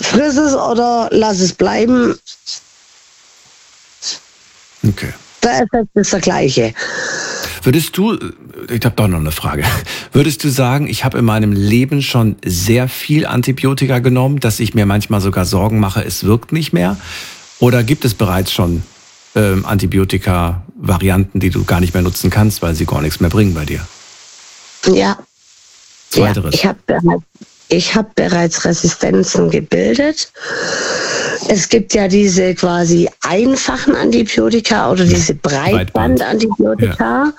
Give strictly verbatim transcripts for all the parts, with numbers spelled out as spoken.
friss es oder lass es bleiben. Okay. Der Effekt ist der gleiche. Würdest du, ich habe doch noch eine Frage, würdest du sagen, ich habe in meinem Leben schon sehr viel Antibiotika genommen, dass ich mir manchmal sogar Sorgen mache, es wirkt nicht mehr? Oder gibt es bereits schon ähm, Antibiotika-Varianten, die du gar nicht mehr nutzen kannst, weil sie gar nichts mehr bringen bei dir? Ja. Zweiteres. Ja, ich habe bereits, ich hab bereits Resistenzen gebildet. Es gibt ja diese quasi einfachen Antibiotika oder diese Breitbandantibiotika. Ja.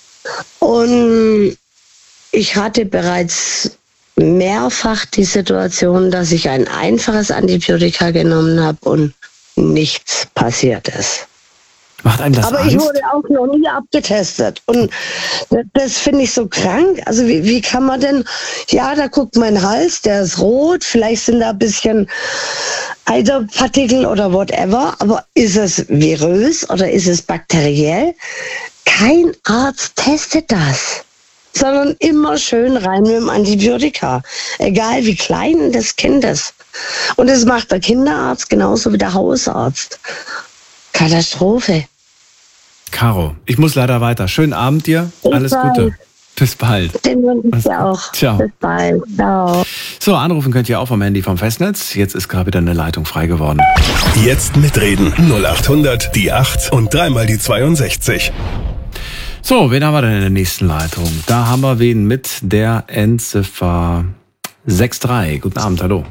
Und ich hatte bereits mehrfach die Situation, dass ich ein einfaches Antibiotika genommen habe und nichts passiert ist. Macht einem das Aber Angst? ich wurde auch noch nie abgetestet. Und das finde ich so krank. Also wie, wie kann man denn, ja, da guckt mein Hals, der ist rot, vielleicht sind da ein bisschen Eiterpartikel oder whatever, aber ist es virös oder ist es bakteriell? Kein Arzt testet das, sondern immer schön rein mit dem Antibiotika. Egal wie klein das Kind ist. Und das macht der Kinderarzt genauso wie der Hausarzt. Katastrophe. Caro, ich muss leider weiter. Schönen Abend dir. Ich Alles weiß. Gute. Bis bald. Den wünsche ich dir auch. Ciao. Bis bald. Ciao. So, anrufen könnt ihr auch vom Handy vom Festnetz. Jetzt ist gerade wieder eine Leitung frei geworden. Jetzt mitreden. null acht hundert, die acht und dreimal die zweiundsechzig. So, wen haben wir denn in der nächsten Leitung? Da haben wir wen mit der Endziffer sechs drei. Guten Abend, hallo.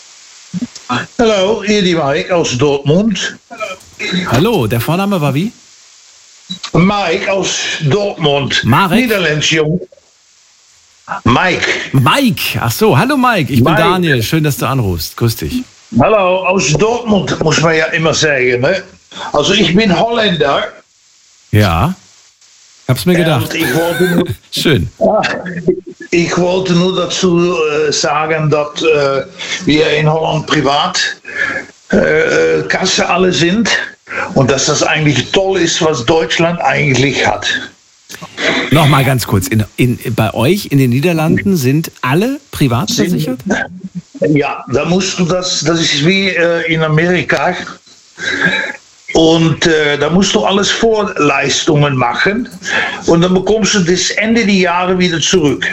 Hallo, hier die Mike aus Dortmund. Hallo, der Vorname war wie? Mike aus Dortmund. Marek? Niederländisch, jung. Mike. Mike, ach so, hallo Mike, ich Mike. bin Daniel, schön, dass du anrufst, grüß dich. Hallo, aus Dortmund muss man ja immer sagen. Ne? Also ich bin Holländer. Ja, hab's mir gedacht. Und ich wollte nur, Schön. ich wollte nur dazu äh, sagen, dass äh, wir in Holland privat äh, Kasse alle sind und dass das eigentlich toll ist, was Deutschland eigentlich hat. Nochmal ganz kurz, in, in, bei euch in den Niederlanden sind alle privat versichert? Ja, da musst du das, das ist wie äh, in Amerika. Und äh, da musst du alles Vorleistungen machen und dann bekommst du das Ende der Jahre wieder zurück.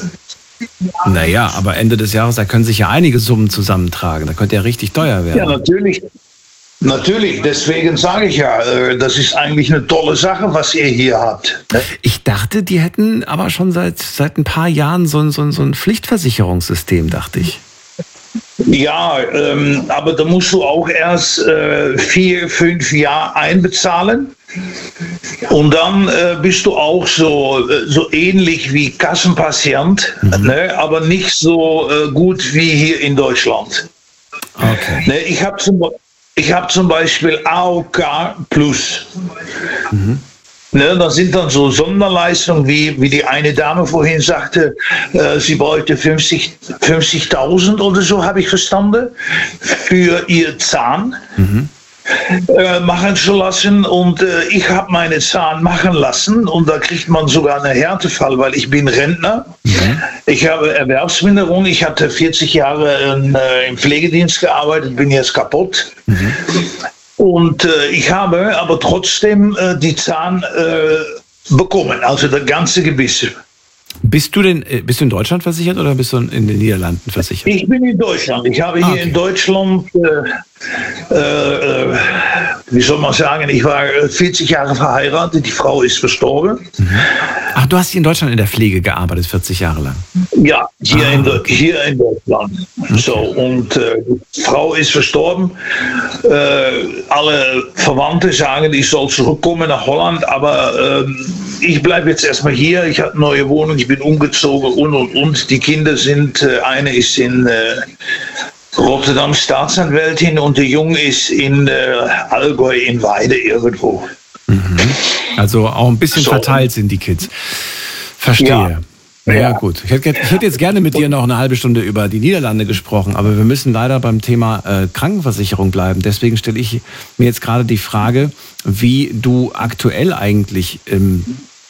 Naja, aber Ende des Jahres, da können sich ja einige Summen zusammentragen. Da könnte ja richtig teuer werden. Ja, natürlich. Natürlich, deswegen sage ich ja, äh, das ist eigentlich eine tolle Sache, was ihr hier habt. Ne? Ich dachte, die hätten aber schon seit, seit ein paar Jahren so ein, so ein, so ein Pflichtversicherungssystem, dachte ich. Ja, ähm, aber da musst du auch erst äh, vier, fünf Jahre einbezahlen. Und dann äh, bist du auch so, äh, so ähnlich wie Kassenpatient, mhm. ne, aber nicht so äh, gut wie hier in Deutschland. Okay. Ne, ich habe zum, ich hab zum Beispiel A O K Plus. Mhm. Ne, das sind dann so Sonderleistungen, wie, wie die eine Dame vorhin sagte, äh, sie bräuchte fünfzigtausend oder so, habe ich verstanden, für ihr Zahn. Mhm. Äh, machen zu lassen und äh, ich habe meine Zahn machen lassen und da kriegt man sogar einen Härtefall, weil ich bin Rentner. Mhm. Ich habe Erwerbsminderung, ich hatte vierzig Jahre in, äh, im Pflegedienst gearbeitet, bin jetzt kaputt. Mhm. Und äh, ich habe aber trotzdem äh, die Zahn äh, bekommen, also das ganze Gebiss. Bist du denn, bist du in Deutschland versichert oder bist du in den Niederlanden versichert? Ich bin in Deutschland. Ich habe hier ah, okay. in Deutschland, äh, äh, wie soll man sagen, ich war vierzig Jahre verheiratet, die Frau ist verstorben. Mhm. Ach, du hast hier in Deutschland in der Pflege gearbeitet, vierzig Jahre lang? Ja, hier, ah, in, okay. hier in Deutschland. Okay. So, und äh, die Frau ist verstorben. Äh, alle Verwandte sagen, ich soll zurückkommen nach Holland, aber äh, ich bleibe jetzt erstmal hier. Ich habe eine neue Wohnung, ich bin umgezogen und und und. Die Kinder sind, äh, eine ist in äh, Rotterdam Staatsanwältin und der Junge ist in äh, Allgäu in Weide irgendwo. Mhm. Also auch ein bisschen so verteilt sind die Kids. Verstehe. Ja. Ja, ja, gut. Ich hätte, ich hätte jetzt gerne mit dir noch eine halbe Stunde über die Niederlande gesprochen, aber wir müssen leider beim Thema äh, Krankenversicherung bleiben. Deswegen stelle ich mir jetzt gerade die Frage, wie du aktuell eigentlich ähm, mit deiner Krankenversicherung umgehst.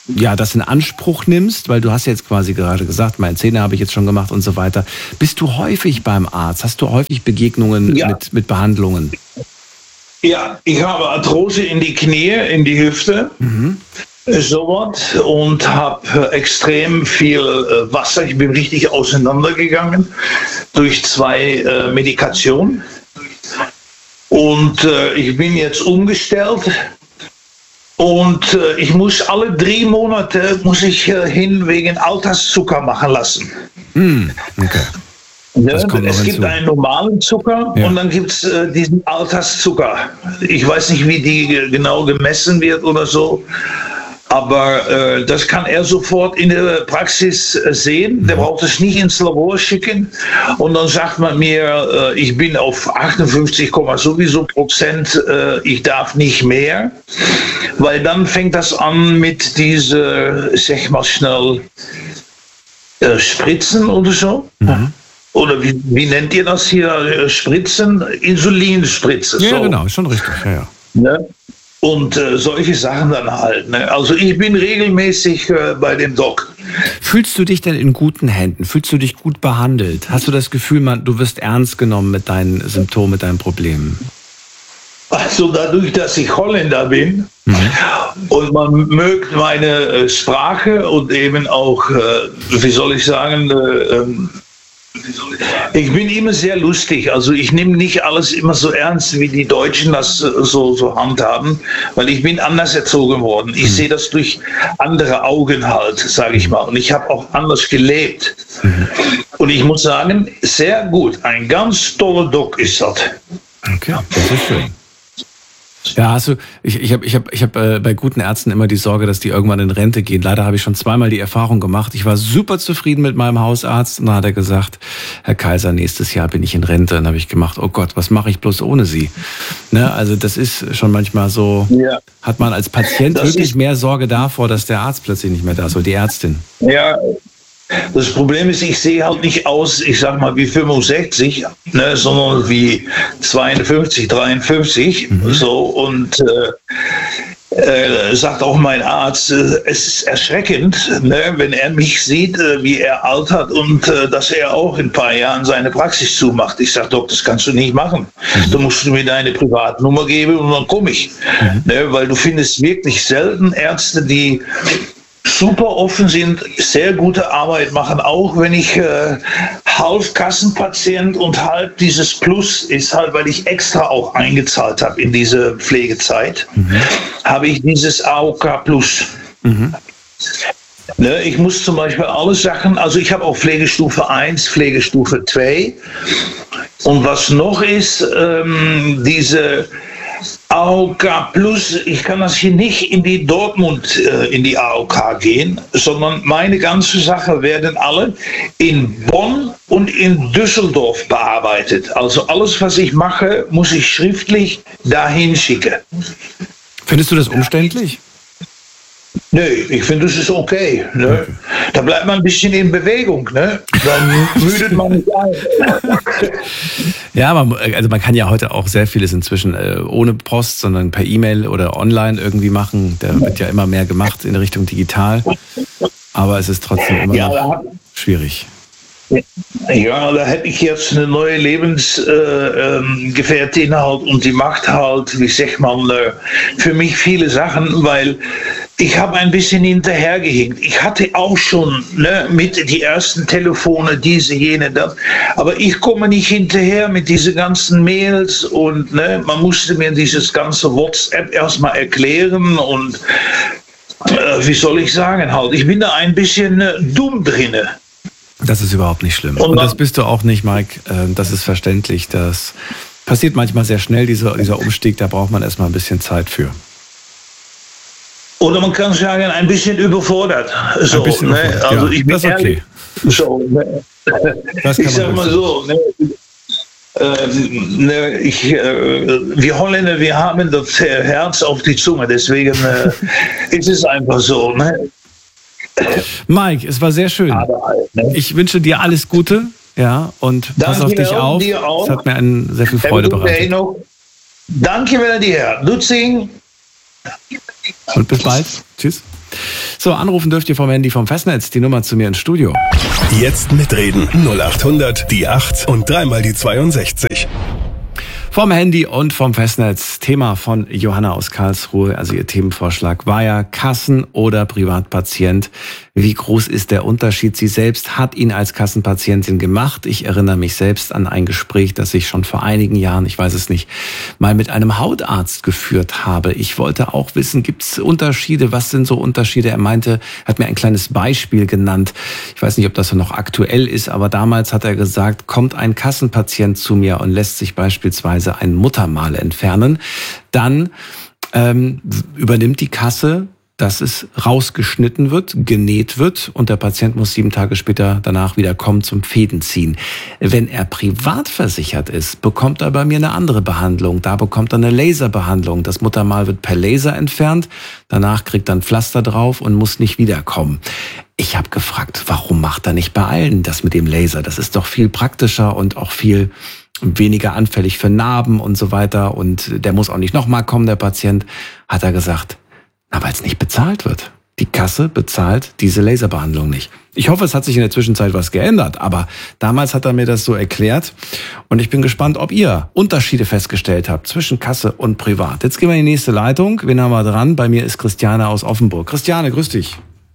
ja, das in Anspruch nimmst, weil du hast jetzt quasi gerade gesagt, meine Zähne habe ich jetzt schon gemacht und so weiter. Bist du häufig beim Arzt? Hast du häufig Begegnungen Ja. mit, mit Behandlungen? Ja, ich habe Arthrose in die Knie, in die Hüfte, Mhm. sowas, und habe extrem viel äh, Wasser. Ich bin richtig auseinandergegangen durch zwei äh, Medikationen. Und äh, ich bin jetzt umgestellt. Und äh, ich muss alle drei Monate muss ich äh, hin wegen Alterszucker machen lassen. Hm, okay. Ne? Das kommt noch Es gibt hinzu. einen normalen Zucker Ja. und dann gibt es äh, diesen Alterszucker. Ich weiß nicht, wie die äh, genau gemessen wird oder so. Aber äh, das kann er sofort in der Praxis äh, sehen. Der braucht es nicht ins Labor schicken. Und dann sagt man mir, äh, ich bin auf achtundfünfzig, sowieso Prozent, äh, ich darf nicht mehr. Weil dann fängt das an mit diese, sag mal schnell, äh, Spritzen oder so. Mhm. Oder wie, wie nennt ihr das hier? Äh, Spritzen? Insulinspritze. Ja, so. genau, ist schon richtig. Ja, ja. Ne? Und äh, solche Sachen dann halt. Ne? Also ich bin regelmäßig äh, bei dem Doc. Fühlst du dich denn in guten Händen? Fühlst du dich gut behandelt? Hast du das Gefühl, man, du wirst ernst genommen mit deinen Symptomen, mit deinen Problemen? Also dadurch, dass ich Holländer bin Mhm. und man mögt meine äh, Sprache und eben auch, äh, wie soll ich sagen, äh, ähm, ich bin immer sehr lustig. Also ich nehme nicht alles immer so ernst, wie die Deutschen das äh, so, so handhaben, weil ich bin anders erzogen worden. Ich sehe das durch andere Augen halt, sage ich mal. Und ich habe auch anders gelebt. Und ich muss sagen, sehr gut. Ein ganz toller Doc ist das. Okay, das ist schön. Ja, hast du, ich, ich habe ich hab, ich hab, äh, bei guten Ärzten immer die Sorge, dass die irgendwann in Rente gehen. Leider habe ich schon zweimal die Erfahrung gemacht. Ich war super zufrieden mit meinem Hausarzt und dann hat er gesagt, Herr Kaiser, nächstes Jahr bin ich in Rente. Und dann habe ich gemacht, oh Gott, was mache ich bloß ohne Sie? Ne, also das ist schon manchmal so, Ja. hat man als Patient Das wirklich ist- mehr Sorge davor, dass der Arzt plötzlich nicht mehr da ist oder die Ärztin. Ja, das Problem ist, ich sehe halt nicht aus, ich sag mal, wie fünfundsechzig, ne, sondern wie zweiundfünfzig, dreiundfünfzig. So, und äh, äh, sagt auch mein Arzt, äh, es ist erschreckend, ne, wenn er mich sieht, äh, wie er altert und äh, dass er auch in ein paar Jahren seine Praxis zumacht. Ich sage, Doc, das kannst du nicht machen. Da musst du mir deine Privatnummer geben und dann komme ich. Ne, weil du findest wirklich selten Ärzte, die super offen sind, sehr gute Arbeit machen, auch wenn ich äh, halb Kassenpatient und halb dieses Plus ist halt, weil ich extra auch eingezahlt habe in diese Pflegezeit, habe ich dieses A O K Plus. Ne, ich muss zum Beispiel alle Sachen, also ich habe auch Pflegestufe eins, Pflegestufe zwei und was noch ist, ähm, diese A O K Plus, ich kann das hier nicht in die Dortmund, äh, in die A O K gehen, sondern meine ganzen Sachen werden alle in Bonn und in Düsseldorf bearbeitet. Also alles, was ich mache, muss ich schriftlich dahin schicken. Findest du das umständlich? Nö, ich finde, das ist okay. Ne? Da bleibt man ein bisschen in Bewegung. Ne? Dann müdet man nicht ein. Ja, aber also man kann ja heute auch sehr vieles inzwischen äh, ohne Post, sondern per E-Mail oder online irgendwie machen. Da wird ja immer mehr gemacht in Richtung digital. Aber es ist trotzdem immer Ja, da noch hat- schwierig. Ja, da hätte ich jetzt eine neue Lebensgefährtin äh, ähm, halt und die macht halt, wie sagt man, äh, für mich viele Sachen, weil ich habe ein bisschen hinterhergehinkt. Ich hatte auch schon ne, mit die ersten Telefone, diese, jene, das, aber ich komme nicht hinterher mit diesen ganzen Mails und ne, man musste mir dieses ganze WhatsApp erstmal erklären und äh, wie soll ich sagen halt, ich bin da ein bisschen äh, dumm drinne. Das ist überhaupt nicht schlimm. Und Und dann- das bist du auch nicht, Mike. Ähm, Das ist verständlich. Das passiert manchmal sehr schnell, dieser, dieser Umstieg. Da braucht man erstmal ein bisschen Zeit für. Oder man kann sagen, ein bisschen überfordert. So, Ein bisschen ne? überfordert, Also ja. ich bin Das ist okay. ehrlich. So, ne? Das kann Ich sag man mal so, ne? Ähm, ne, ich, äh, wir Holländer, wir haben das Herz auf die Zunge, deswegen äh, ist es einfach so. Ne? Mike, es war sehr schön. Aber halt, ne? Ich wünsche dir alles Gute. Ja, und pass Danke auf dich auch, auf. dir auch. Es hat mir einen sehr viel Freude Hebben we bereitet. nog. Dank je wel, die Herr. Doet zien. Und bis bald. Tschüss. So, anrufen dürft ihr vom Handy vom Festnetz, die Nummer zu mir ins Studio. Jetzt mitreden. null acht hundert, die acht und dreimal die zweiundsechzig. Vom Handy und vom Festnetz. Thema von Johanna aus Karlsruhe. Also ihr Themenvorschlag war ja Kassen- oder Privatpatient. Wie groß ist der Unterschied? Sie selbst hat ihn als Kassenpatientin gemacht. Ich erinnere mich selbst an ein Gespräch, das ich schon vor einigen Jahren, ich weiß es nicht, mal mit einem Hautarzt geführt habe. Ich wollte auch wissen, gibt es Unterschiede? Was sind so Unterschiede? Er meinte, hat mir ein kleines Beispiel genannt. Ich weiß nicht, ob das noch aktuell ist, aber damals hat er gesagt, kommt ein Kassenpatient zu mir und lässt sich beispielsweise ein Muttermal entfernen, dann ähm, übernimmt die Kasse, dass es rausgeschnitten wird, genäht wird und der Patient muss sieben Tage später danach wieder kommen zum Fädenziehen. Wenn er privat versichert ist, bekommt er bei mir eine andere Behandlung. Da bekommt er eine Laserbehandlung. Das Muttermal wird per Laser entfernt, danach kriegt er ein Pflaster drauf und muss nicht wiederkommen. Ich habe gefragt, warum macht er nicht bei allen das mit dem Laser? Das ist doch viel praktischer und auch viel weniger anfällig für Narben und so weiter. Und der muss auch nicht nochmal kommen, der Patient. Hat er gesagt, na, weil es nicht bezahlt wird. Die Kasse bezahlt diese Laserbehandlung nicht. Ich hoffe, es hat sich in der Zwischenzeit was geändert, aber damals hat er mir das so erklärt. Und ich bin gespannt, ob ihr Unterschiede festgestellt habt zwischen Kasse und Privat. Jetzt gehen wir in die nächste Leitung. Wen haben wir dran? Bei mir ist Christiane aus Offenburg. Christiane, grüß dich.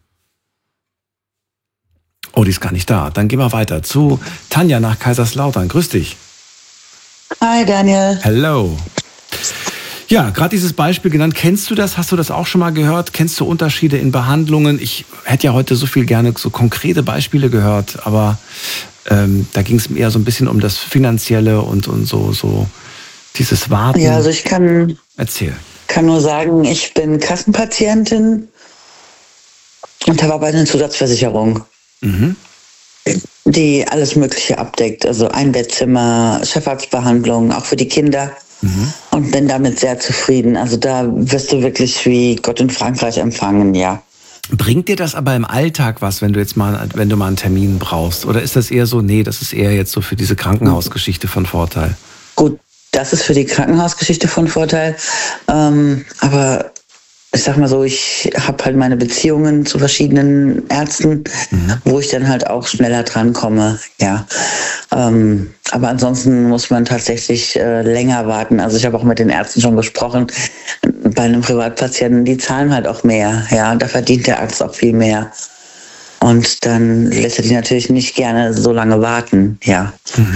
Oh, die ist gar nicht da. Dann gehen wir weiter zu Tanja nach Kaiserslautern. Grüß dich. Hi Daniel. Hello. Ja, gerade dieses Beispiel genannt. Kennst du das? Hast du das auch schon mal gehört? Kennst du Unterschiede in Behandlungen? Ich hätte ja heute so viel gerne so konkrete Beispiele gehört, aber ähm, da ging es eher so ein bisschen um das Finanzielle und, und so, so dieses Warten. Ja, also ich kann, Erzähl. kann nur sagen, ich bin Kassenpatientin und habe aber eine Zusatzversicherung, Mhm. die alles Mögliche abdeckt. Also Einbettzimmer, Chefarztbehandlung, auch für die Kinder. Mhm. Und bin damit sehr zufrieden. Also da wirst du wirklich wie Gott in Frankreich empfangen, ja. Bringt dir das aber im Alltag was, wenn du jetzt mal, wenn du mal einen Termin brauchst? Oder ist das eher so, nee, das ist eher jetzt so für diese Krankenhausgeschichte von Vorteil? Gut, das ist für die Krankenhausgeschichte von Vorteil. Ähm, aber ich sag mal so, ich habe halt meine Beziehungen zu verschiedenen Ärzten, mhm. wo ich dann halt auch schneller drankomme, ja. Ähm, aber ansonsten muss man tatsächlich äh, länger warten. Also ich habe auch mit den Ärzten schon gesprochen. Bei einem Privatpatienten, die zahlen halt auch mehr, ja. Da verdient der Arzt auch viel mehr. Und dann lässt er die natürlich nicht gerne so lange warten, ja. Mhm.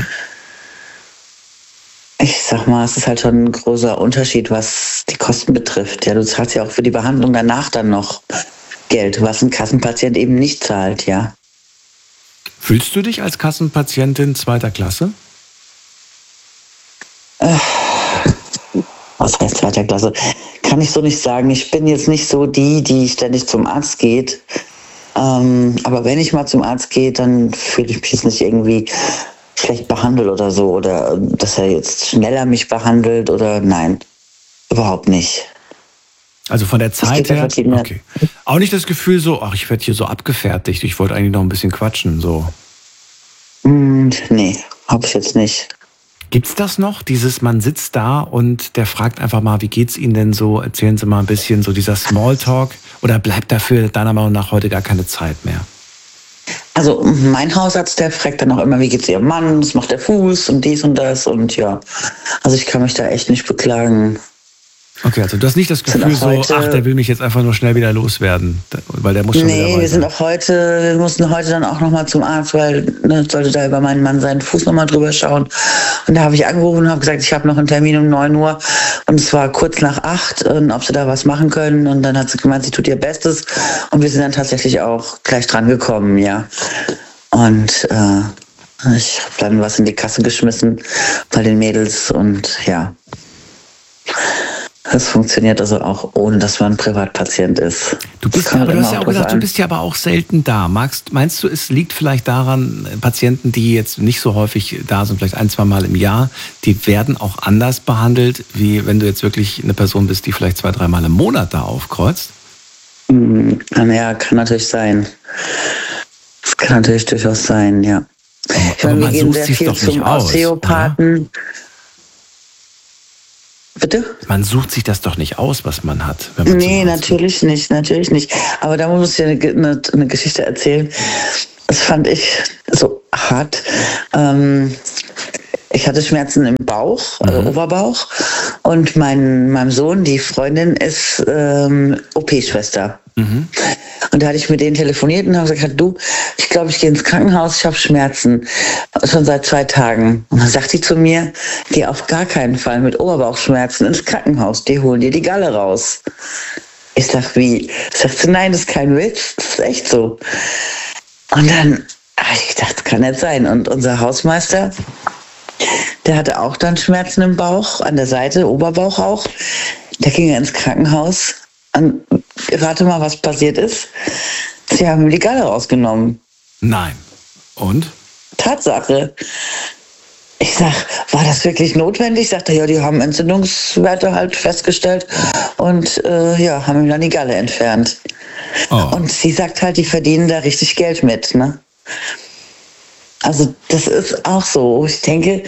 Ich sag mal, es ist halt schon ein großer Unterschied, was die Kosten betrifft. Ja, du zahlst ja auch für die Behandlung danach dann noch Geld, was ein Kassenpatient eben nicht zahlt, ja. Fühlst du dich als Kassenpatientin zweiter Klasse? Äh, was heißt zweiter Klasse? Kann ich so nicht sagen. Ich bin jetzt nicht so die, die ständig zum Arzt geht. Ähm, aber wenn ich mal zum Arzt gehe, dann fühle ich mich jetzt nicht irgendwie schlecht behandelt oder so, oder dass er jetzt schneller mich behandelt oder nein, überhaupt nicht. Also von der Zeit her, okay. Auch nicht das Gefühl so, ach, ich werde hier so abgefertigt, ich wollte eigentlich noch ein bisschen quatschen, so. Mm, nee, hab ich jetzt nicht. Gibt's das noch, dieses, man sitzt da und der fragt einfach mal, wie geht's Ihnen denn so, erzählen Sie mal ein bisschen, so dieser Smalltalk, oder bleibt dafür deiner Meinung nach heute gar keine Zeit mehr? Also mein Hausarzt, der fragt dann auch immer, wie geht's Ihrem Mann, was macht der Fuß und dies und das und ja. Also ich kann mich da echt nicht beklagen. Okay, also du hast nicht das Gefühl so, heute, ach, der will mich jetzt einfach nur schnell wieder loswerden, weil der muss schon nee, wieder weiter. Wir sind auch heute, wir mussten heute dann auch nochmal zum Arzt, weil ne, sollte da über meinen Mann seinen Fuß nochmal drüber schauen. Und da habe ich angerufen und habe gesagt, ich habe noch einen Termin um neun Uhr und es war kurz nach acht, und ob sie da was machen können. Und dann hat sie gemeint, sie tut ihr Bestes und wir sind dann tatsächlich auch gleich dran gekommen, ja. Und äh, ich habe dann was in die Kasse geschmissen bei den Mädels und ja. Das funktioniert also auch, ohne dass man ein Privatpatient ist. Du bist ja, aber du hast ja auch gesagt, du bist ja aber auch selten da. Magst, meinst du, es liegt vielleicht daran, Patienten, die jetzt nicht so häufig da sind, vielleicht ein, zwei Mal im Jahr, die werden auch anders behandelt, wie wenn du jetzt wirklich eine Person bist, die vielleicht zwei, drei Mal im Monat da aufkreuzt? Ja, kann natürlich sein. Das kann natürlich durchaus sein, ja. Aber, ich meine, wir gehen sehr viel zum Osteopathen. Bitte? Man sucht sich das doch nicht aus, was man hat. Wenn man Nee, natürlich nicht, natürlich nicht. Aber da muss ich dir eine, eine, eine Geschichte erzählen. Das fand ich so hart. Ähm, ich hatte Schmerzen im Bauch, also mhm. Oberbauch. Und mein, meinem Sohn, die Freundin, ist ähm, O P-Schwester. Mhm. Und da hatte ich mit denen telefoniert und habe gesagt, du, ich glaube, ich gehe ins Krankenhaus, ich habe Schmerzen, schon seit zwei Tagen. Und dann sagt die zu mir, geh auf gar keinen Fall mit Oberbauchschmerzen ins Krankenhaus, die holen dir die Galle raus. Ich sag, wie? Sagt sie, nein, das ist kein Witz, das ist echt so. Und dann habe ich gedacht, das kann nicht sein. Und unser Hausmeister, der hatte auch dann Schmerzen im Bauch, an der Seite, Oberbauch auch. Da ging er ins Krankenhaus. Und rate mal, was passiert ist. Sie haben ihm die Galle rausgenommen. Nein. Und? Tatsache. Ich sag, war das wirklich notwendig? Ich sagte, ja, die haben Entzündungswerte halt festgestellt und äh, ja, haben ihm dann die Galle entfernt. Oh. Und sie sagt halt, die verdienen da richtig Geld mit, ne? Also das ist auch so. Ich denke,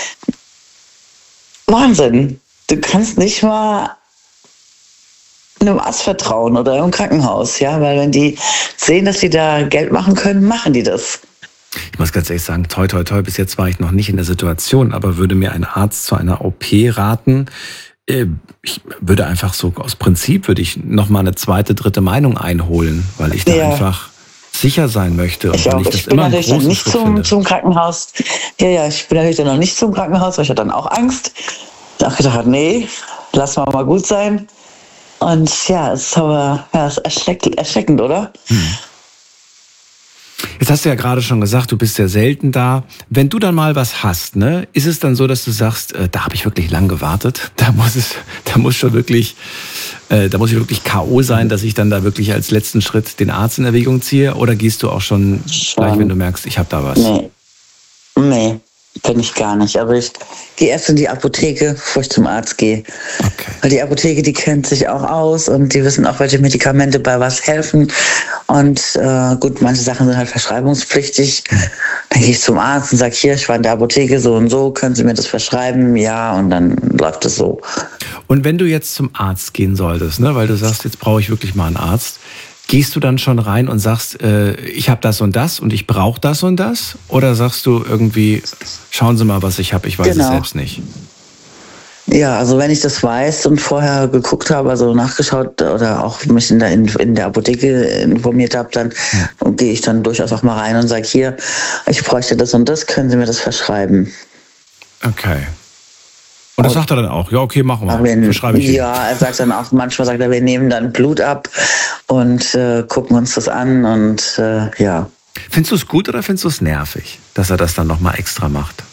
Wahnsinn. Du kannst nicht mal einem Arzt vertrauen oder im Krankenhaus, ja, weil wenn die sehen, dass sie da Geld machen können, machen die das. Ich muss ganz ehrlich sagen, toi, toi, toi, bis jetzt war ich noch nicht in der Situation, aber würde mir ein Arzt zu einer O P raten, ich würde einfach so aus Prinzip, würde ich nochmal eine zweite, dritte Meinung einholen, weil ich da ja. einfach sicher sein möchte. Und ich, auch. ich, ich bin natürlich dann nicht zum, zum Krankenhaus. Ja, ja, ich bin natürlich dann noch nicht zum Krankenhaus, weil ich hatte dann auch Angst. Ich habe gedacht, nee, lass mal mal gut sein. Und ja, es ist aber ja, es ist erschreckend, erschreckend, oder? Hm. Jetzt hast du ja gerade schon gesagt, du bist sehr selten da. Wenn du dann mal was hast, ne, ist es dann so, dass du sagst, äh, da habe ich wirklich lang gewartet. Da muss es, da muss schon wirklich, äh, da muss ich wirklich K O sein, dass ich dann da wirklich als letzten Schritt den Arzt in Erwägung ziehe? Oder gehst du auch schon, schon. gleich, wenn du merkst, ich habe da was? Nee, nee. Bin ich gar nicht. Aber ich gehe erst in die Apotheke, bevor ich zum Arzt gehe. Okay. Weil die Apotheke, die kennt sich auch aus und die wissen auch, welche Medikamente bei was helfen. Und äh, gut, manche Sachen sind halt verschreibungspflichtig. Dann gehe ich zum Arzt und sage, hier, ich war in der Apotheke so und so, können Sie mir das verschreiben? Ja, und dann läuft es so. Und wenn du jetzt zum Arzt gehen solltest, ne, weil du sagst, jetzt brauche ich wirklich mal einen Arzt, gehst du dann schon rein und sagst, äh, ich habe das und das und ich brauche das und das? Oder sagst du irgendwie, schauen Sie mal, was ich habe, ich weiß genau. es selbst nicht? Ja, also wenn ich das weiß und vorher geguckt habe, also nachgeschaut oder auch mich in der, in, in der Apotheke informiert habe, dann ja. gehe ich dann durchaus auch mal rein und sage, hier, ich bräuchte das und das, können Sie mir das verschreiben? Okay. Und das sagt er dann auch, ja okay, machen wir, wenn, verschreibe ich. Ja, er sagt dann auch, manchmal sagt er, wir nehmen dann Blut ab und äh, gucken uns das an und äh, ja. Findest du es gut oder findest du es nervig, dass er das dann nochmal extra macht?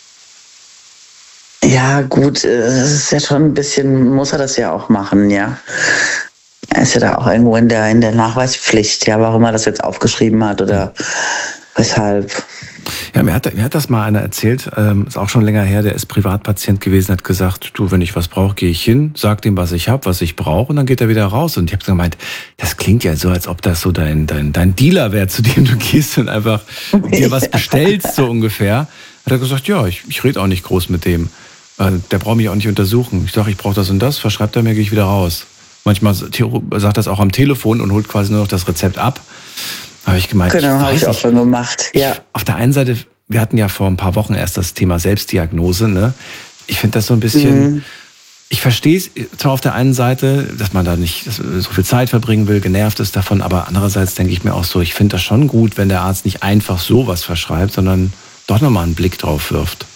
Ja gut, es ist ja schon ein bisschen, muss er das ja auch machen, ja. Er ist ja da auch irgendwo in der, in der Nachweispflicht, ja, warum er das jetzt aufgeschrieben hat oder weshalb. Ja, mir hat, mir hat das mal einer erzählt, ähm, ist auch schon länger her, der ist Privatpatient gewesen, hat gesagt, du, wenn ich was brauche, gehe ich hin, sag dem, was ich habe, was ich brauche und dann geht er wieder raus. Und ich habe gemeint, das klingt ja so, als ob das so dein, dein, dein Dealer wäre, zu dem du gehst und einfach dir was bestellst, so ungefähr. Hat er gesagt, ja, ich, ich rede auch nicht groß mit dem. Äh, der braucht mich auch nicht untersuchen. Ich sage, ich brauche das und das, verschreibt er mir, gehe ich wieder raus. Manchmal sagt das auch am Telefon und holt quasi nur noch das Rezept ab. Habe ich gemeint, genau, habe ich auch schon gemacht. Ja. Ich, auf der einen Seite, wir hatten ja vor ein paar Wochen erst das Thema Selbstdiagnose. Ne? Ich finde das so ein bisschen, mhm. ich verstehe es zwar auf der einen Seite, dass man da nicht so viel Zeit verbringen will, genervt ist davon, aber andererseits denke ich mir auch so, ich finde das schon gut, wenn der Arzt nicht einfach sowas verschreibt, sondern doch nochmal einen Blick drauf wirft.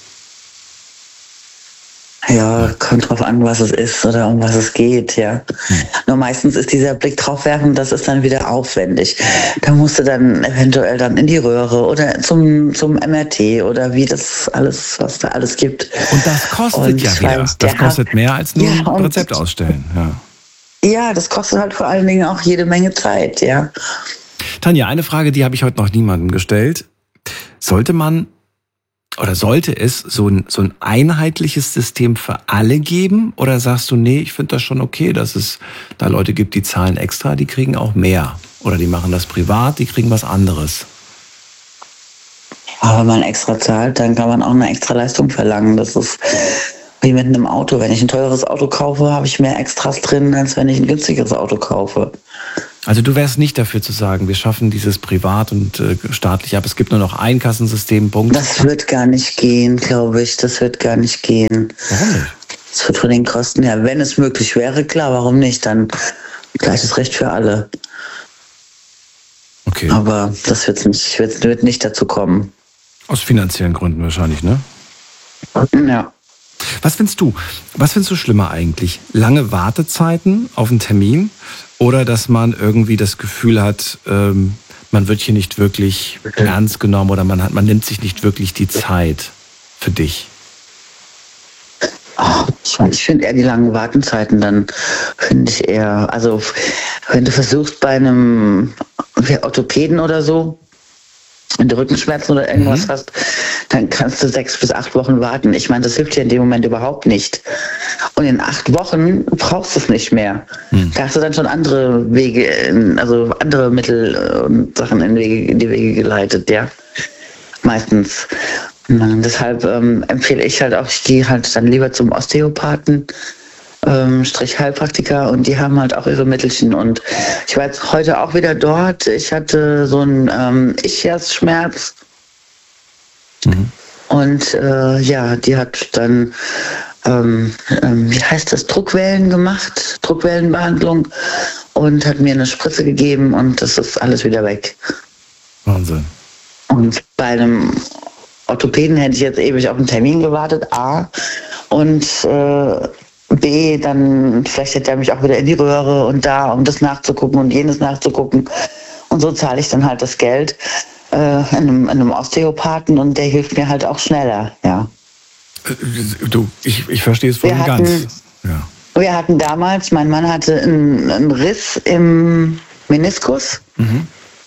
Ja, kommt drauf an, was es ist oder um was es geht, ja. Hm. Nur meistens ist dieser Blick drauf werfen, das ist dann wieder aufwendig. Da musst du dann eventuell dann in die Röhre oder zum, zum M R T oder wie das alles, was da alles gibt. Und das kostet und ja wieder. Das kostet mehr als nur ja, ein Rezept ausstellen, ja. Ja, das kostet halt vor allen Dingen auch jede Menge Zeit, ja. Tanja, eine Frage, die habe ich heute noch niemandem gestellt. Sollte man Oder sollte es so ein, so ein einheitliches System für alle geben? Oder sagst du, nee, ich finde das schon okay, dass es da Leute gibt, die zahlen extra, die kriegen auch mehr? Oder die machen das privat, die kriegen was anderes? Ja, wenn man extra zahlt, dann kann man auch eine extra Leistung verlangen. Das ist Wie mit einem Auto. Wenn ich ein teures Auto kaufe, habe ich mehr Extras drin, als wenn ich ein günstiges Auto kaufe. Also du wärst nicht dafür zu sagen, wir schaffen dieses privat und äh, staatlich ab. Es gibt nur noch ein Kassensystem, Punkt. Das wird gar nicht gehen, glaube ich. Das wird gar nicht gehen. Warum nicht? Das wird von den Kosten her, wenn es möglich wäre, klar, warum nicht? Dann gleiches Recht für alle. Okay. Aber das wird nicht, wird, wird nicht dazu kommen. Aus finanziellen Gründen wahrscheinlich, ne? Ja. Was findest du? Was findest du schlimmer eigentlich? Lange Wartezeiten auf einen Termin oder dass man irgendwie das Gefühl hat, ähm, man wird hier nicht wirklich ernst genommen oder man hat, man nimmt sich nicht wirklich die Zeit für dich? Oh, ich finde eher die langen Wartezeiten, dann finde ich eher, also wenn du versuchst bei einem Orthopäden oder so, wenn du Rückenschmerzen oder irgendwas mhm. hast, dann kannst du sechs bis acht Wochen warten. Ich meine, das hilft dir in dem Moment überhaupt nicht. Und in acht Wochen brauchst du es nicht mehr. Mhm. Da hast du dann schon andere Wege, also andere Mittel und Sachen in, Wege, in die Wege geleitet, ja. Meistens. Und deshalb ähm, empfehle ich halt auch, ich gehe halt dann lieber zum Osteopathen, ähm, Strich Heilpraktiker, und die haben halt auch ihre Mittelchen. Und ich war jetzt heute auch wieder dort. Ich hatte so einen ähm, Ischias-Schmerz. Mhm. Und äh, ja, die hat dann, ähm, ähm, wie heißt das, Druckwellen gemacht, Druckwellenbehandlung, und hat mir eine Spritze gegeben und das ist alles wieder weg. Wahnsinn. Und bei einem Orthopäden hätte ich jetzt ewig auf einen Termin gewartet, A, und äh, B, dann vielleicht hätte er mich auch wieder in die Röhre und da, um das nachzugucken und jenes nachzugucken. Und so zahle ich dann halt das Geld äh, einem, einem Osteopathen und der hilft mir halt auch schneller, ja. Du, ich, ich verstehe es voll und ganz. Ja. Wir hatten damals, mein Mann hatte einen, einen Riss im Meniskus. Mhm.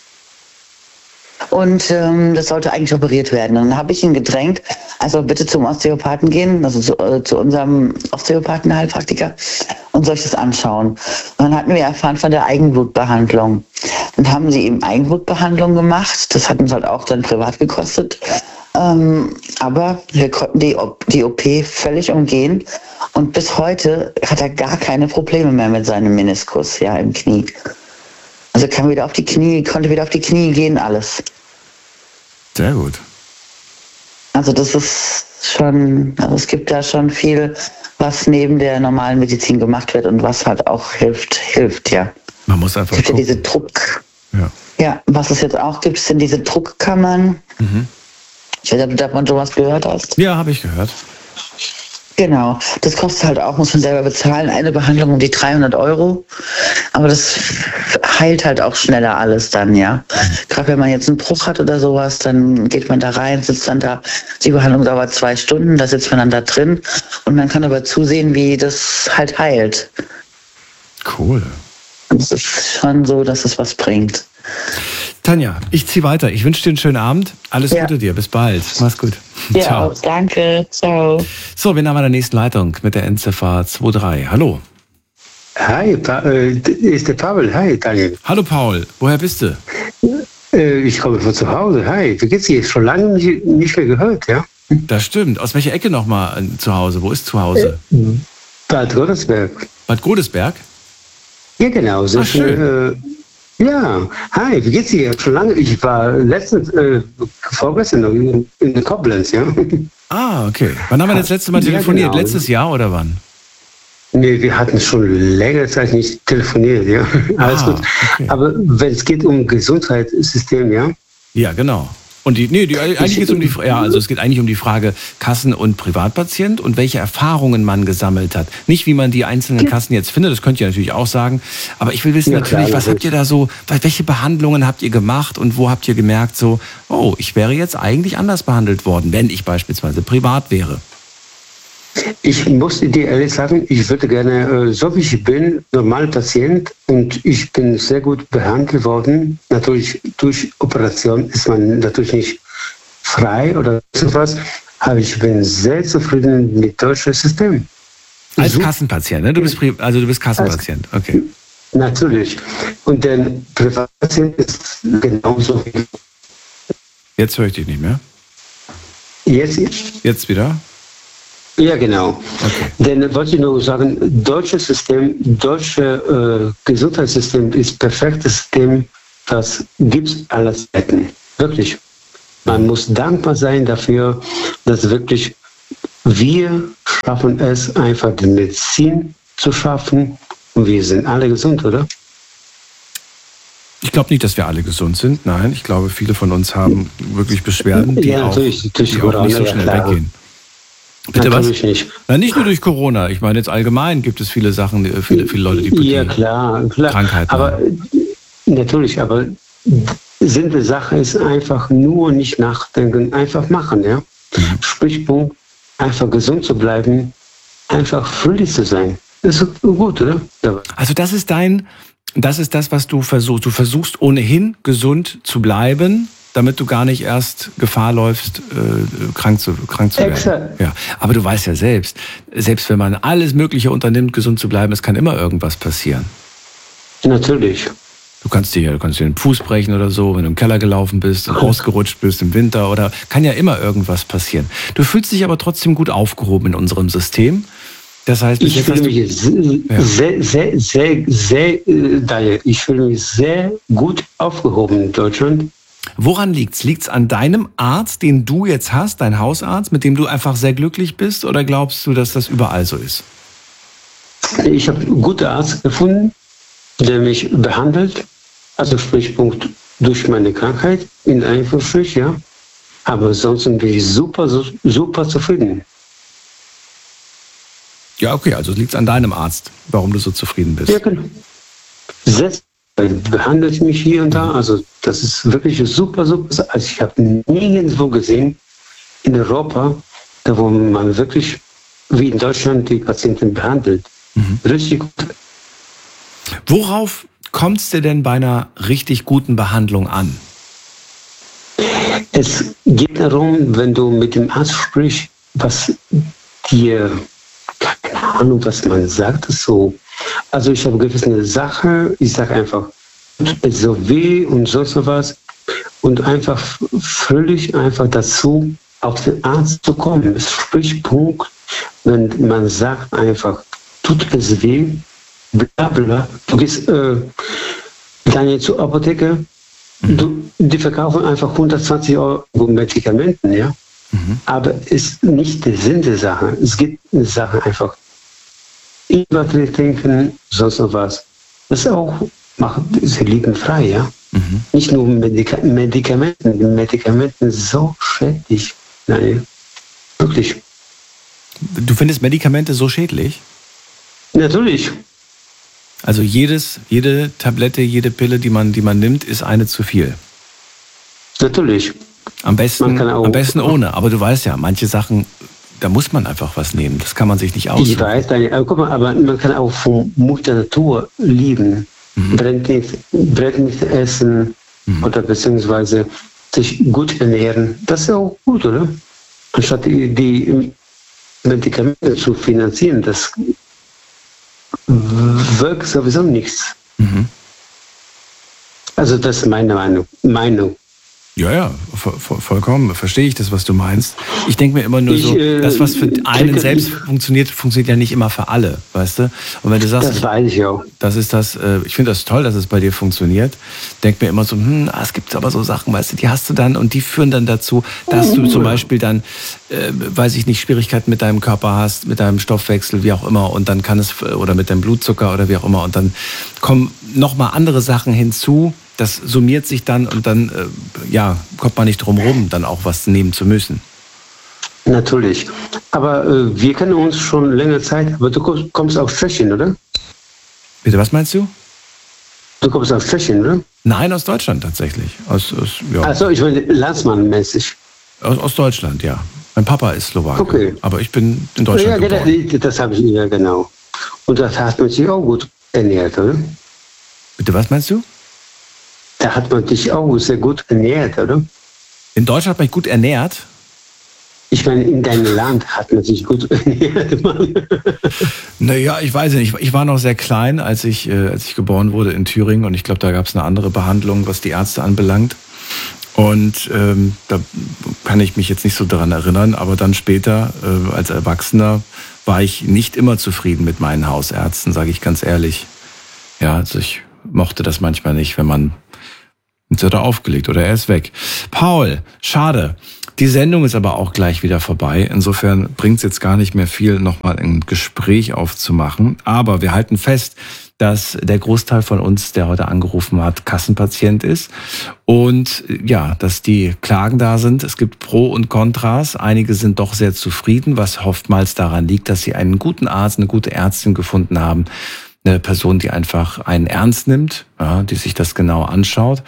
Und ähm, das sollte eigentlich operiert werden. Und dann habe ich ihn gedrängt, also bitte zum Osteopathen gehen, also zu, äh, zu unserem Osteopathen-Heilpraktiker, und soll ich das anschauen. Und dann hatten wir erfahren von der Eigenblutbehandlung. Dann haben sie eben Eigenblutbehandlung gemacht. Das hat uns halt auch dann privat gekostet. Ähm, aber wir konnten die, die O P völlig umgehen. Und bis heute hat er gar keine Probleme mehr mit seinem Meniskus, ja, im Knie. Also kann wieder auf die Knie, konnte wieder auf die Knie gehen, alles. Sehr gut. Also das ist schon, also es gibt da schon viel, was neben der normalen Medizin gemacht wird und was halt auch hilft, hilft, ja. Man muss einfach es gibt gucken. ja diese Druck. Ja. Ja, was es jetzt auch gibt, sind diese Druckkammern. Mhm. Ich weiß nicht, ob du davon schon was gehört hast. Ja, habe ich gehört. Genau, das kostet halt auch, muss man selber bezahlen, eine Behandlung um die dreihundert Euro. Aber das heilt halt auch schneller alles dann, ja. Gerade wenn man jetzt einen Bruch hat oder sowas, dann geht man da rein, sitzt dann da. Die Behandlung dauert zwei Stunden, da sitzt man dann da drin und man kann aber zusehen, wie das halt heilt. Cool. Und es ist schon so, dass es was bringt. Tanja, ich ziehe weiter. Ich wünsche dir einen schönen Abend. Alles ja. Gute dir. Bis bald. Mach's gut. Ja, ciao. Danke. Ciao. So, wir haben an der nächsten Leitung mit der Endziffer zwei drei. Hallo. Hi, pa- äh, ist der Paul. Hi, Daniel. Hallo Paul. Woher bist du? Äh, ich komme von zu Hause. Hi. Wie geht's dir? Schon lange nicht, nicht mehr gehört, ja? Das stimmt. Aus welcher Ecke nochmal zu Hause? Wo ist zu Hause? Äh, Bad Godesberg. Bad Godesberg? Ja, genau. Ach, schön. Äh, Ja, hi, wie geht's dir? Schon lange, ich war letztens, äh, vorgestern noch in, in Koblenz, ja. Ah, okay. Wann haben wir das letzte Mal telefoniert? Ja, genau. Letztes Jahr oder wann? Nee, wir hatten schon längere Zeit nicht telefoniert, ja. Alles ah, gut. Okay. Aber wenn es geht um Gesundheitssystem, ja. Ja, genau. Und die, nee, die, eigentlich geht's um die, ja, also es geht eigentlich um die Frage Kassen- und Privatpatient und welche Erfahrungen man gesammelt hat. Nicht, wie man die einzelnen Kassen jetzt findet, das könnt ihr natürlich auch sagen. Aber ich will wissen ja, natürlich, klar, was habt ihr da so, welche Behandlungen habt ihr gemacht und wo habt ihr gemerkt so, oh, ich wäre jetzt eigentlich anders behandelt worden, wenn ich beispielsweise privat wäre? Ich muss dir ehrlich sagen, ich würde gerne, so wie ich bin, normal Patient und ich bin sehr gut behandelt worden. Natürlich durch Operation ist man natürlich nicht frei oder sowas, aber ich bin sehr zufrieden mit dem deutschen System. Als Kassenpatient, ne? Du bist, also du bist Kassenpatient, okay. Natürlich. Und der Privatpatient ist genauso wie... Jetzt höre ich dich nicht mehr. Jetzt? Jetzt wieder? Ja, genau. Okay. Denn wollte ich nur sagen, deutsches System, deutsche äh, Gesundheitssystem ist perfektes System, das gibt aller Zeiten. Wirklich. Man muss dankbar sein dafür, dass wirklich wir schaffen es, einfach die Medizin zu schaffen. Und wir sind alle gesund, oder? Ich glaube nicht, dass wir alle gesund sind. Nein, ich glaube, viele von uns haben wirklich Beschwerden, die, ja, auch, durch, durch die Corona, auch nicht so schnell ja, weggehen. Bitte natürlich was? Nicht. Na, nicht nur durch Corona. Ich meine, jetzt allgemein gibt es viele Sachen, viele, viele Leute, die, ja, die klar, klar. Krankheiten aber, haben. Natürlich, aber Sinn der Sache ist einfach nur nicht nachdenken, einfach machen. Ja? Mhm. Sprichpunkt, einfach gesund zu bleiben, einfach fröhlich zu sein. Das ist gut, oder? Also das ist dein, das ist das, was du versuchst. Du versuchst ohnehin gesund zu bleiben, damit du gar nicht erst Gefahr läufst, äh, krank zu, krank zu werden. Exakt. Ja. Aber du weißt ja selbst, selbst wenn man alles Mögliche unternimmt, gesund zu bleiben, es kann immer irgendwas passieren. Natürlich. Du kannst dir, du kannst dir den Fuß brechen oder so, wenn du im Keller gelaufen bist und ausgerutscht bist im Winter, oder kann ja immer irgendwas passieren. Du fühlst dich aber trotzdem gut aufgehoben in unserem System. Das heißt, ich fühle mich sehr, sehr, sehr, sehr, sehr, äh, ich fühle mich sehr gut aufgehoben in Deutschland. Woran liegt's? Liegt's an deinem Arzt, den du jetzt hast, dein Hausarzt, mit dem du einfach sehr glücklich bist, oder glaubst du, dass das überall so ist? Ich habe einen guten Arzt gefunden, der mich behandelt, also Sprichpunkt durch meine Krankheit, in Einflussstrich, ja. Aber sonst bin ich super, super zufrieden. Ja, okay, also liegt es an deinem Arzt, warum du so zufrieden bist. Ja, genau. Selbst behandelt mich hier und da, also das ist wirklich super, super. Also ich habe nirgendwo gesehen in Europa, da wo man wirklich wie in Deutschland die Patienten behandelt. Mhm. Richtig gut. Worauf kommt es dir denn bei einer richtig guten Behandlung an? Es geht darum, wenn du mit dem Arzt sprichst, was dir, keine Ahnung, was man sagt, so. Also ich habe gewisse Sachen, ich sage einfach, es so weh und sonst was und einfach völlig einfach dazu, auf den Arzt zu kommen. Sprich, Punkt, wenn man sagt einfach, tut es weh, bla bla. Du gehst äh, dann jetzt zur Apotheke, mhm. du, die verkaufen einfach hundertzwanzig Euro Medikamenten, ja. Mhm. Aber es ist nicht der Sinn der Sache. Es gibt eine Sache einfach, Ingwer trinken, sonst noch was. Das ist auch, macht sie liegen frei, ja. Mhm. Nicht nur Medika Medikamenten, die Medikamenten sind so schädlich. Nein, wirklich. Du findest Medikamente so schädlich? Natürlich. Also jedes, jede Tablette, jede Pille, die man, die man nimmt, ist eine zu viel. Natürlich. Am besten, am besten ohne. Aber du weißt ja, manche Sachen, da muss man einfach was nehmen. Das kann man sich nicht aussuchen. Ich weiß, aber, guck mal, aber man kann auch von Mutter Natur lieben. Mhm. Brennt nicht, brennt nicht essen mhm. oder beziehungsweise sich gut ernähren. Das ist ja auch gut, oder? Anstatt die, die Medikamente zu finanzieren, das wirkt sowieso nichts. Mhm. Also das ist meine Meinung. Meinung. Ja, ja, vollkommen. Verstehe ich das, was du meinst. Ich denke mir immer nur ich, so, äh, das, was für einen selbst funktioniert, funktioniert ja nicht immer für alle, weißt du? Und wenn du sagst, das weiß ich auch. Das ist das, äh, ich finde das toll, dass es bei dir funktioniert, denk mir immer so, hm, ah, es gibt aber so Sachen, weißt du, die hast du dann und die führen dann dazu, dass du zum Beispiel dann, äh, weiß ich nicht, Schwierigkeiten mit deinem Körper hast, mit deinem Stoffwechsel, wie auch immer, und dann kann es, oder mit deinem Blutzucker oder wie auch immer, und dann kommen nochmal andere Sachen hinzu. Das summiert sich dann und dann äh, ja, kommt man nicht drum rum, dann auch was nehmen zu müssen. Natürlich. Aber äh, wir kennen uns schon längere Zeit. Aber du kommst, kommst aus Tschechien, oder? Bitte, was meinst du? Du kommst aus Tschechien, oder? Nein, aus Deutschland tatsächlich. Aus, aus, ja. Achso, ich meine landsmannmäßig. Aus, aus Deutschland, ja. Mein Papa ist Slowake, okay. Aber ich bin in Deutschland ja, geboren. Das, das habe ich, ja genau. Und das hat man sich auch gut ernährt, oder? Bitte, was meinst du? Da hat man dich auch sehr gut ernährt, oder? In Deutschland hat man sich gut ernährt? Ich meine, in deinem Land hat man sich gut ernährt, Mann. Naja, ich weiß nicht. Ich war noch sehr klein, als ich, äh, als ich geboren wurde in Thüringen. Und ich glaube, da gab es eine andere Behandlung, was die Ärzte anbelangt. Und ähm, da kann ich mich jetzt nicht so daran erinnern, aber dann später äh, als Erwachsener war ich nicht immer zufrieden mit meinen Hausärzten, sage ich ganz ehrlich. Ja, also ich mochte das manchmal nicht, wenn man, jetzt wird er aufgelegt oder er ist weg. Paul, schade. Die Sendung ist aber auch gleich wieder vorbei. Insofern bringt es jetzt gar nicht mehr viel, nochmal ein Gespräch aufzumachen. Aber wir halten fest, dass der Großteil von uns, der heute angerufen hat, Kassenpatient ist. Und ja, dass die Klagen da sind. Es gibt Pro und Kontras. Einige sind doch sehr zufrieden, was oftmals daran liegt, dass sie einen guten Arzt, eine gute Ärztin gefunden haben. Eine Person, die einfach einen ernst nimmt, ja, die sich das genau anschaut.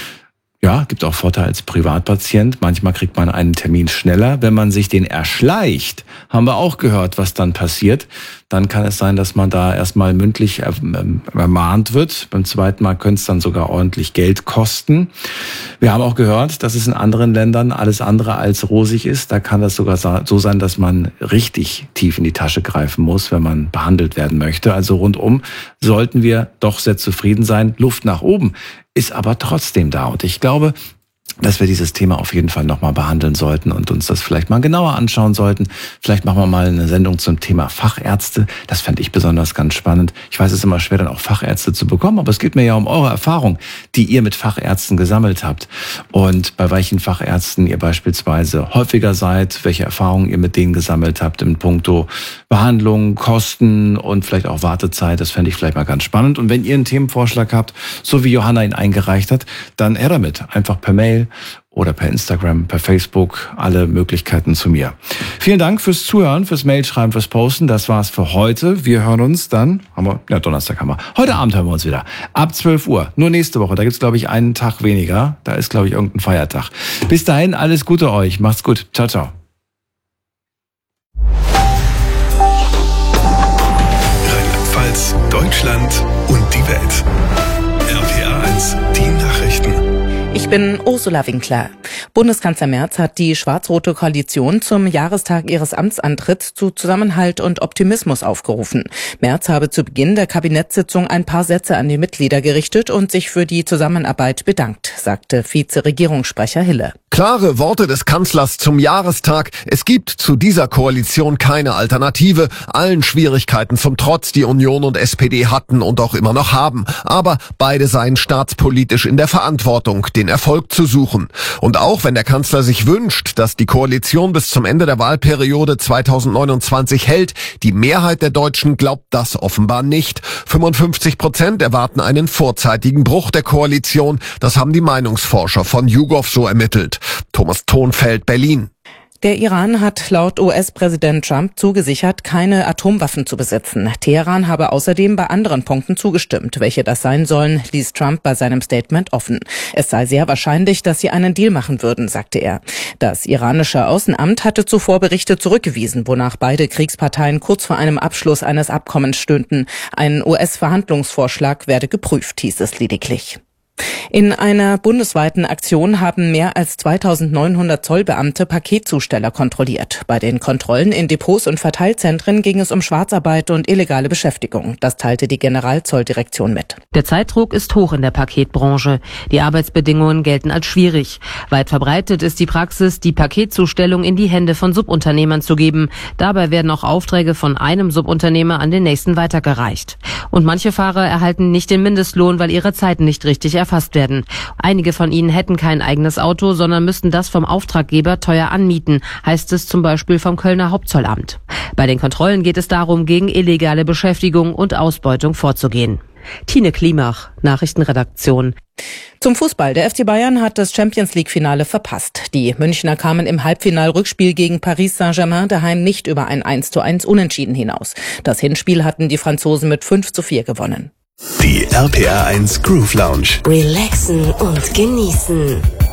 Ja, gibt auch Vorteile als Privatpatient. Manchmal kriegt man einen Termin schneller. Wenn man sich den erschleicht, haben wir auch gehört, was dann passiert. Dann kann es sein, dass man da erstmal mündlich ermahnt wird. Beim zweiten Mal könnte es dann sogar ordentlich Geld kosten. Wir haben auch gehört, dass es in anderen Ländern alles andere als rosig ist. Da kann das sogar so sein, dass man richtig tief in die Tasche greifen muss, wenn man behandelt werden möchte. Also rundum sollten wir doch sehr zufrieden sein. Luft nach oben ist aber trotzdem da. Und ich glaube, dass wir dieses Thema auf jeden Fall nochmal behandeln sollten und uns das vielleicht mal genauer anschauen sollten. Vielleicht machen wir mal eine Sendung zum Thema Fachärzte. Das fände ich besonders ganz spannend. Ich weiß, es ist immer schwer, dann auch Fachärzte zu bekommen, aber es geht mir ja um eure Erfahrung, die ihr mit Fachärzten gesammelt habt. Und bei welchen Fachärzten ihr beispielsweise häufiger seid, welche Erfahrungen ihr mit denen gesammelt habt in puncto Behandlung, Kosten und vielleicht auch Wartezeit. Das fände ich vielleicht mal ganz spannend. Und wenn ihr einen Themenvorschlag habt, so wie Johanna ihn eingereicht hat, dann her damit. Einfach per Mail oder per Instagram, per Facebook, alle Möglichkeiten zu mir. Vielen Dank fürs Zuhören, fürs Mailschreiben, fürs Posten. Das war's für heute. Wir hören uns dann, haben wir, ja, Donnerstag haben wir. Heute Abend hören wir uns wieder. Ab zwölf Uhr. Nur nächste Woche. Da gibt's, glaube ich, einen Tag weniger. Da ist, glaube ich, irgendein Feiertag. Bis dahin, alles Gute euch. Macht's gut. Ciao, ciao. Rheinland-Pfalz, Deutschland und die Welt. R P R eins, die Nachrichten. Ich bin Ursula Winkler. Bundeskanzler Merz hat die schwarz-rote Koalition zum Jahrestag ihres Amtsantritts zu Zusammenhalt und Optimismus aufgerufen. Merz habe zu Beginn der Kabinettssitzung ein paar Sätze an die Mitglieder gerichtet und sich für die Zusammenarbeit bedankt, sagte Vize-Regierungssprecher Hille. Klare Worte des Kanzlers zum Jahrestag. Es gibt zu dieser Koalition keine Alternative. Allen Schwierigkeiten zum Trotz, die Union und S P D hatten und auch immer noch haben. Aber beide seien staatspolitisch in der Verantwortung, den Erfolg zu suchen. Und auch wenn der Kanzler sich wünscht, dass die Koalition bis zum Ende der Wahlperiode zweitausendneunundzwanzig hält, die Mehrheit der Deutschen glaubt das offenbar nicht. fünfundfünfzig Prozent erwarten einen vorzeitigen Bruch der Koalition. Das haben die Meinungsforscher von YouGov so ermittelt. Thomas Thonfeld, Berlin. Der Iran hat laut U S-Präsident Trump zugesichert, keine Atomwaffen zu besitzen. Teheran habe außerdem bei anderen Punkten zugestimmt. Welche das sein sollen, ließ Trump bei seinem Statement offen. Es sei sehr wahrscheinlich, dass sie einen Deal machen würden, sagte er. Das iranische Außenamt hatte zuvor Berichte zurückgewiesen, wonach beide Kriegsparteien kurz vor einem Abschluss eines Abkommens stünden. Ein U S-Verhandlungsvorschlag werde geprüft, hieß es lediglich. In einer bundesweiten Aktion haben mehr als zweitausendneunhundert Zollbeamte Paketzusteller kontrolliert. Bei den Kontrollen in Depots und Verteilzentren ging es um Schwarzarbeit und illegale Beschäftigung. Das teilte die Generalzolldirektion mit. Der Zeitdruck ist hoch in der Paketbranche. Die Arbeitsbedingungen gelten als schwierig. Weit verbreitet ist die Praxis, die Paketzustellung in die Hände von Subunternehmern zu geben. Dabei werden auch Aufträge von einem Subunternehmer an den nächsten weitergereicht. Und manche Fahrer erhalten nicht den Mindestlohn, weil ihre Zeiten nicht richtig erfasst werden. Einige von ihnen hätten kein eigenes Auto, sondern müssten das vom Auftraggeber teuer anmieten, heißt es zum Beispiel vom Kölner Hauptzollamt. Bei den Kontrollen geht es darum, gegen illegale Beschäftigung und Ausbeutung vorzugehen. Tine Klimach, Nachrichtenredaktion. Zum Fußball. Der F C Bayern hat das Champions-League-Finale verpasst. Die Münchner kamen im Halbfinal-Rückspiel gegen Paris Saint-Germain daheim nicht über ein eins zu eins Unentschieden hinaus. Das Hinspiel hatten die Franzosen mit fünf zu vier gewonnen. Die R P R eins Groove Lounge. Relaxen und genießen.